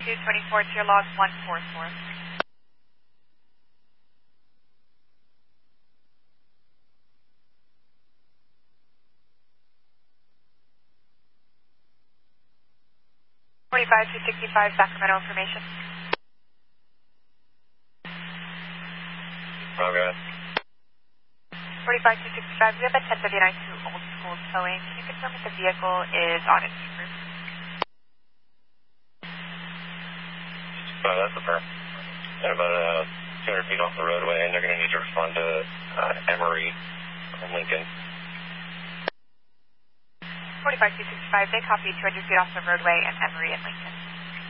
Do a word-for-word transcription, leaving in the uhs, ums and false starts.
two twenty-four to your log one four four. forty-five two sixty-five Sacramento information. Progress. forty-five two sixty-five, we have a ten fifty-nine to Old School towing. Can you confirm if the vehicle is on its roof? Oh, that's the firm. They're about uh, two hundred feet off the roadway, and they're going to need to respond to uh, Emory and Lincoln. forty-five two sixty-five, they copy two hundred feet off the roadway and Emory and Lincoln.